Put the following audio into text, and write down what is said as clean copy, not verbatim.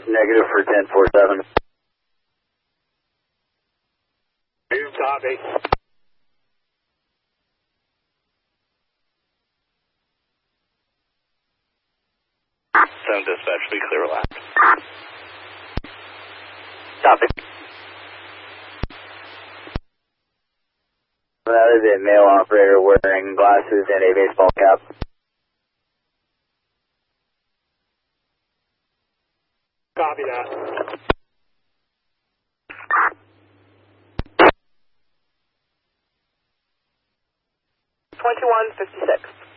Negative for 1047. Copy. Sound dispatch, be clear left. Copy. That is a male operator wearing glasses and a baseball cap. Copy that. 2156.